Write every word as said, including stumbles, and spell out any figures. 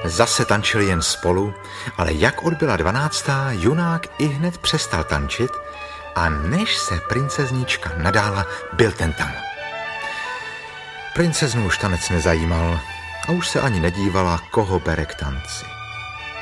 Zase tančili jen spolu, ale jak odbyla dvanáctá, junák i hned přestal tančit a než se princeznička nadála, byl ten tam. Princeznu už tanec nezajímal a už se ani nedívala, koho bere k tanci.